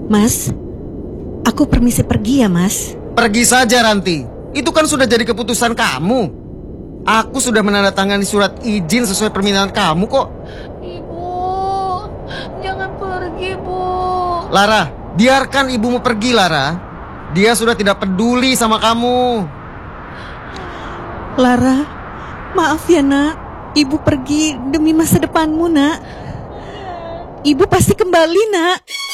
Mas, aku permisi pergi ya, Mas. Pergi saja, Ranti. Itu kan sudah jadi keputusan kamu. Aku sudah menandatangani surat izin sesuai permintaan kamu kok. Ibu, jangan pergi, Bu. Lara, biarkan ibumu pergi, Lara. Dia sudah tidak peduli sama kamu. Lara, maaf ya nak. Ibu pergi demi masa depanmu nak. Ibu pasti kembali nak.